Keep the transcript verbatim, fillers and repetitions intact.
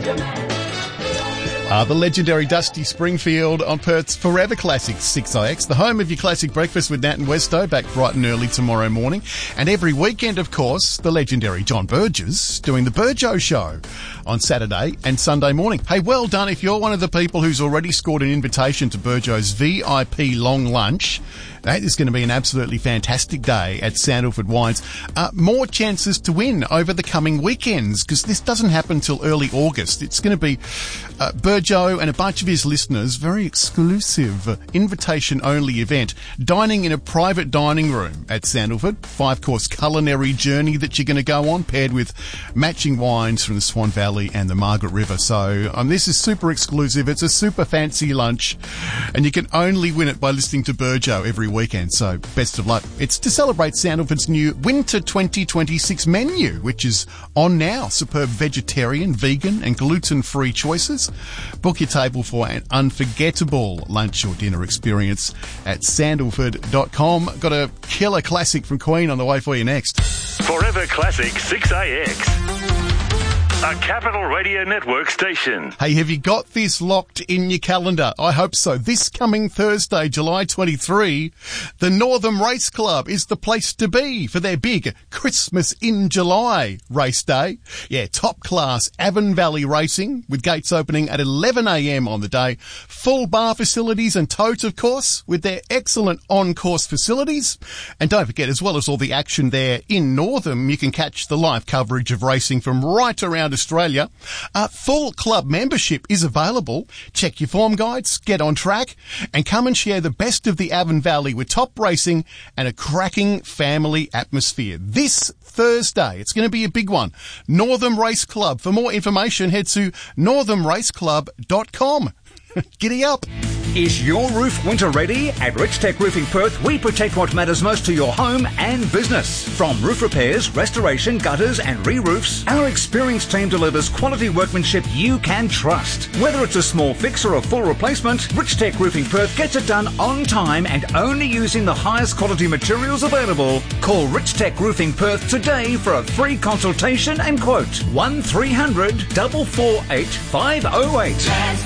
Uh, the legendary Dusty Springfield on Perth's Forever Classic six I X, the home of your classic breakfast with Nat and Westo, back bright and early tomorrow morning. And every weekend, of course, the legendary John Burgess doing the Burjo Show on Saturday and Sunday morning. Hey, well done if you're one of the people who's already scored an invitation to Burjo's V I P long lunch. That is going to be an absolutely fantastic day at Sandalford Wines. Uh, more chances to win over the coming weekends, because this doesn't happen until early August. It's going to be uh, Burjo and a bunch of his listeners, very exclusive uh, invitation-only event, dining in a private dining room at Sandalford. Five-course culinary journey that you're going to go on, paired with matching wines from the Swan Valley and the Margaret River. So um, this is super exclusive. It's a super fancy lunch, and you can only win it by listening to Burjo every weekend, so best of luck. It's to celebrate Sandalford's new Winter twenty twenty-six menu, which is on now. Superb vegetarian, vegan and gluten-free choices. Book your table for an unforgettable lunch or dinner experience at sandalford dot com. Got a killer classic from Queen on the way for you next. Forever Classic six A X. A Capital Radio Network station. Hey, have you got this locked in your calendar? I hope so. This coming Thursday, July twenty-third, the Northern Race Club is the place to be for their big Christmas in July race day. Yeah, top class Avon Valley racing with gates opening at eleven a m on the day. Full bar facilities and tote, of course, with their excellent on-course facilities. And don't forget, as well as all the action there in Northam, you can catch the live coverage of racing from right around Australia. Uh, full club membership is available. Check your form guides, get on track, and come and share the best of the Avon Valley with top racing and a cracking family atmosphere. This Thursday, it's going to be a big one. Northern Race Club. For more information, head to northern race club dot com. Giddy up. Is your roof winter ready? At Rich Tech Roofing Perth, we protect what matters most to your home and business. From roof repairs, restoration, gutters and re-roofs, our experienced team delivers quality workmanship you can trust. Whether it's a small fix or a full replacement, Rich Tech Roofing Perth gets it done on time and only using the highest quality materials available. Call Rich Tech Roofing Perth today for a free consultation and quote one three hundred, four four eight, five oh eight.